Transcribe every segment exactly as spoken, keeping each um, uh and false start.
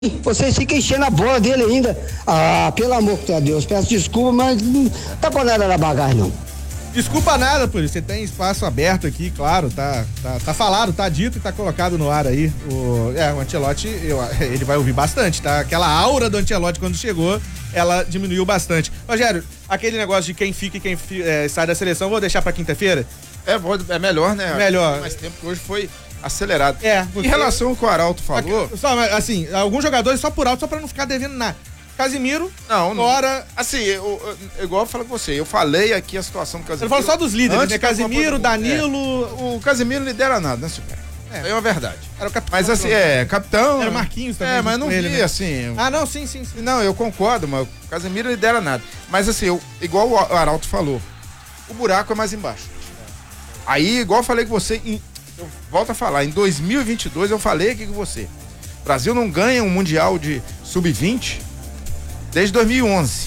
Vocês ficam enchendo a bola dele ainda. Ah, pelo amor de Deus, peço desculpa, mas não tá com nada na bagagem, não. Desculpa nada, por isso. Você tem espaço aberto aqui, claro, tá, tá, tá falado, tá dito e tá colocado no ar aí. O, é, o Ancelotti, eu, ele vai ouvir bastante, tá? Aquela aura do Ancelotti quando chegou, ela diminuiu bastante. Rogério, aquele negócio de quem fica e quem é, sai da seleção, vou deixar pra quinta-feira? É, vou, é melhor, né? Melhor. Mais tempo que hoje foi acelerado. É. Porque... Em relação ao que o Arauto falou... Só, assim, alguns jogadores só por alto, só pra não ficar devendo nada. Casimiro, não, não. Fora... Assim, eu, eu, igual eu falei com você, eu falei aqui a situação do Casimiro. Ele falou só dos líderes, né? Casimiro, Danilo... É. O Casimiro não lidera nada, né, Super? É, é uma verdade. Era o capitão. Mas assim, é, capitão... Era o Marquinhos também. É, mas não vi, ele, né? assim... Ah, não, sim, sim, sim. Não, eu concordo, mas o Casimiro não lidera nada. Mas assim, eu, igual o Arauto falou, o buraco é mais embaixo. Aí, igual eu falei com você, em, eu volto a falar, em dois mil e vinte e dois eu falei aqui com você, o Brasil não ganha um Mundial de sub vinte desde dois mil e onze.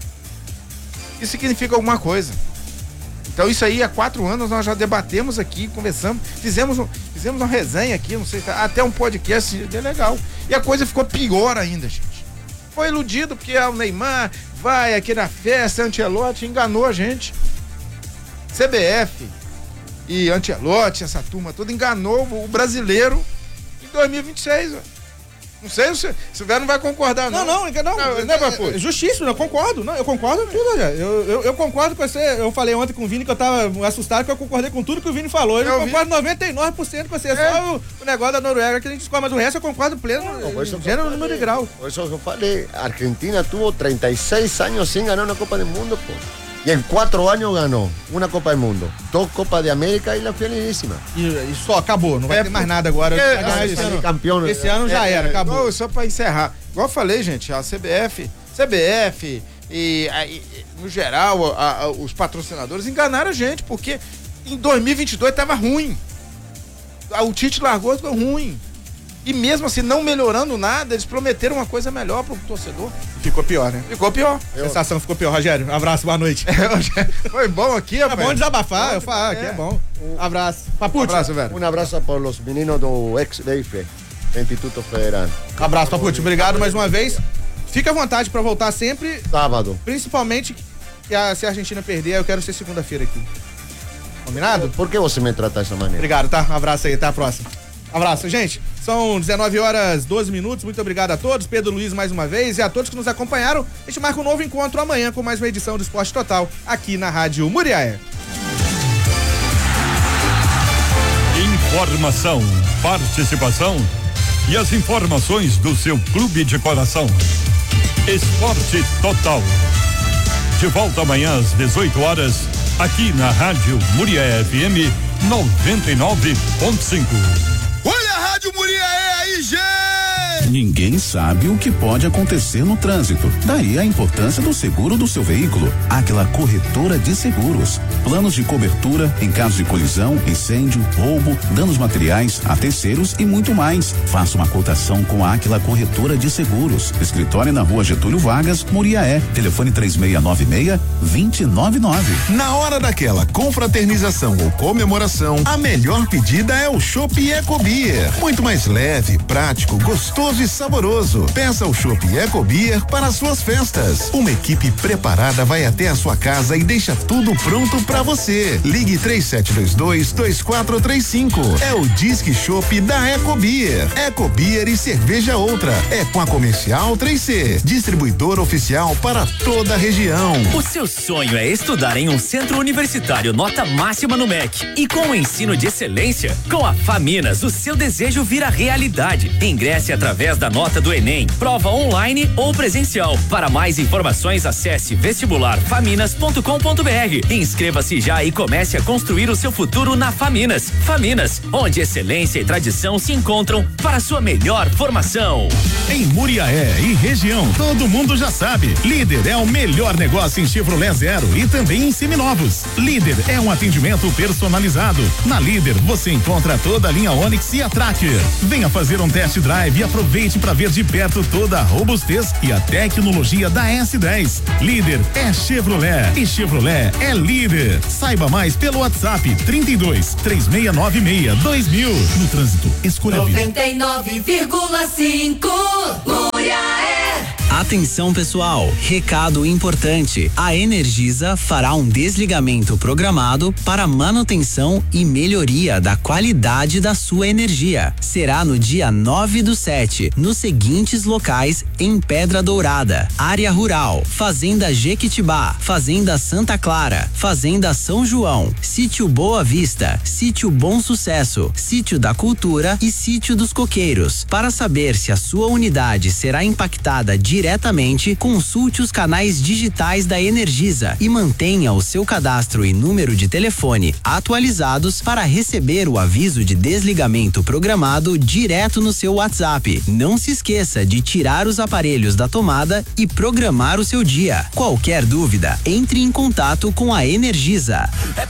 Isso significa alguma coisa. Então isso aí, há quatro anos nós já debatemos aqui, conversamos, fizemos, um, fizemos uma resenha aqui, não sei, até um podcast, é legal. E a coisa ficou pior ainda, gente. Foi iludido porque ah, o Neymar vai aqui na festa, Ancelotti enganou a gente. C B F e Ancelotti, essa turma toda, enganou o brasileiro em dois mil e vinte e seis, ó. Não sei se o velho não vai concordar, não. Não, não, não. não, não é, é, justíssimo, eu concordo. Não, eu concordo com tudo, já. Eu, eu, eu concordo com você. Eu falei ontem com o Vini que eu tava assustado, que eu concordei com tudo que o Vini falou. Eu, eu concordo vi... noventa e nove por cento com você. É só o, o negócio da Noruega que a gente discorda, mas o resto eu concordo pleno. Não, gênero, número de grau. Por isso que eu falei. A Argentina tuvo treinta e seis anos sem ganhar uma Copa do Mundo, pô. Y en cuatro años ganó una Copa del Mundo, dos Copas de América y la finalísima. E, e só, acabou, não vai é, ter mais nada agora. É, ah, esse, ano, campeão, esse ano já é, era, acabou. Não, só pra encerrar, igual eu falei, gente, a C B F, C B F e, e no geral, a, a, os patrocinadores enganaram a gente, porque em dois mil e vinte e dois tava ruim. O Tite largou, ficou ruim. E mesmo assim, não melhorando nada, eles prometeram uma coisa melhor pro torcedor. Ficou pior, né? Ficou pior. A sensação ficou pior, Rogério. Um abraço, boa noite. É, foi bom aqui, rapaz. É bom desabafar, eu falo, aqui é bom. Um abraço. Papucci. Um abraço, velho. Um abraço para os meninos do ex-D I F, Instituto Federal. Um abraço, Papucci. Obrigado mais uma vez. Fica à vontade para voltar sempre. Sábado. Principalmente que a, se a Argentina perder, eu quero ser segunda-feira aqui. Combinado? Por que você me trata dessa maneira? Obrigado, tá? Um abraço aí, até a próxima. Abraço, gente. São dezenove horas, doze minutos. Muito obrigado a todos. Pedro Luiz mais uma vez e a todos que nos acompanharam. A gente marca um novo encontro amanhã com mais uma edição do Esporte Total aqui na Rádio Muriaé. Informação, participação e as informações do seu clube de coração. Esporte Total. De volta amanhã às dezoito horas aqui na Rádio Muriaé F M noventa e nove ponto cinco. Olha a Rádio Muriaé aí, gente! Ninguém sabe o que pode acontecer no trânsito. Daí a importância do seguro do seu veículo. Aquela corretora de seguros. Planos de cobertura em caso de colisão, incêndio, roubo, danos materiais a terceiros e muito mais. Faça uma cotação com a Aquila Corretora de Seguros. Escritório na Rua Getúlio Vargas, Muriaé. Telefone três seis nove seis, dois nove nove. Na hora daquela confraternização ou comemoração, a melhor pedida é o Chopp Ecobeer. Muito mais leve, prático, gostoso e saboroso. Peça o Chopp Ecobeer para as suas festas. Uma equipe preparada vai até a sua casa e deixa tudo pronto para você. Ligue três sete dois dois, dois quatro três cinco. É o Disque Chopp da Ecobeer. Ecobeer e cerveja outra. É com a Comercial três C, distribuidor oficial para toda a região. O seu sonho é estudar em um centro universitário nota máxima no M E C e com o ensino de excelência? Com a Faminas, o seu desejo vira realidade. Ingresse através da nota do Enem, prova online ou presencial. Para mais informações, acesse vestibular faminas ponto com ponto br. Inscreva-se já e comece a construir o seu futuro na Faminas. Faminas, onde excelência e tradição se encontram para sua melhor formação. Em Muriaé e região, todo mundo já sabe. Líder é o melhor negócio em Chevrolet Zero e também em seminovos. Líder é um atendimento personalizado. Na Líder você encontra toda a linha Onix e a Tracker. Venha fazer um test drive e aproveite Aproveite para ver de perto toda a robustez e a tecnologia da S dez. Líder é Chevrolet e Chevrolet é líder. Saiba mais pelo WhatsApp trinta e dois, três seis nove seis, dois mil. No trânsito, escolha a vida. noventa e nove vírgula cinco Muriaé. Atenção pessoal, recado importante. A Energisa fará um desligamento programado para manutenção e melhoria da qualidade da sua energia. Será no dia nove do sete, nos seguintes locais em Pedra Dourada, Área Rural, Fazenda Jequitibá, Fazenda Santa Clara, Fazenda São João, Sítio Boa Vista, Sítio Bom Sucesso, Sítio da Cultura e Sítio dos Coqueiros. Para saber se a sua unidade será impactada diretamente, consulte os canais digitais da Energisa e mantenha o seu cadastro e número de telefone atualizados para receber o aviso de desligamento programado direto no seu WhatsApp. Não se esqueça de tirar os aparelhos da tomada e programar o seu dia. Qualquer dúvida, entre em contato com a Energisa. É